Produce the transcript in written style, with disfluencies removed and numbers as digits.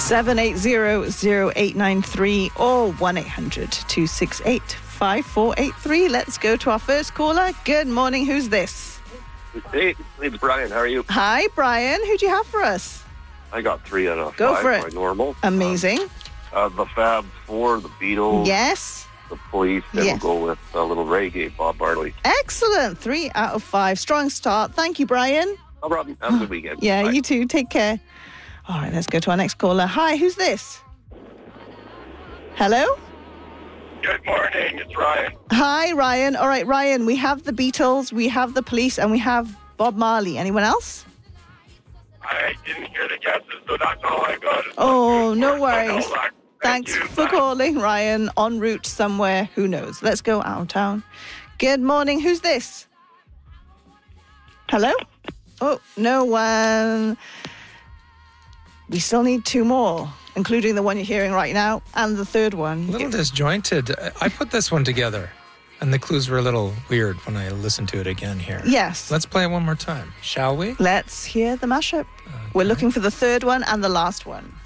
780-0893 or 1-800-268-5483. Let's go to our first caller. Good morning. Who's this? Hey, it's Brian. How are you? Hi, Brian. Who do you have for us? I got 3 out of 5. Go for it. My normal. Amazing. The Fab Four, the Beatles. Yes. The Police. Then Yes. we'll go with a little reggae, Bob Marley. Excellent. 3 out of 5. Strong start. Thank you, Brian. No problem. Have a good weekend. Yeah, Bye. you too. Take care. All right, let's go to our next caller. Hi, who's this? Hello? Good morning. It's Ryan. Hi, Ryan. All right, Ryan, we have the Beatles, we have the Police, and we have Bob Marley. Anyone else? I didn't hear the guesses, so that's all I got. Oh, no worries. Thank Thanks you. for calling, Ryan. En route somewhere, who knows? Let's go out of town. Good morning. Who's this? Hello? Oh, no one. We still need 2 more, including the one you're hearing right now and the third one. A little disjointed. I put this one together, and the clues were a little weird when I listened to it again here. Yes. Let's play it one more time, shall we? Let's hear the mashup. We're looking for the third one and the last one.